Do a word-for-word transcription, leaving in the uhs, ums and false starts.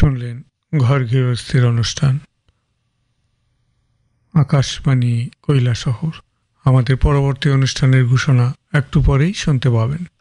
শুনলেন ঘর গৃহস্থির অনুষ্ঠান আকাশবাণী কৈলাসহর। আমাদের পরবর্তী অনুষ্ঠানের ঘোষণা একটু পরেই শুনতে পাবেন।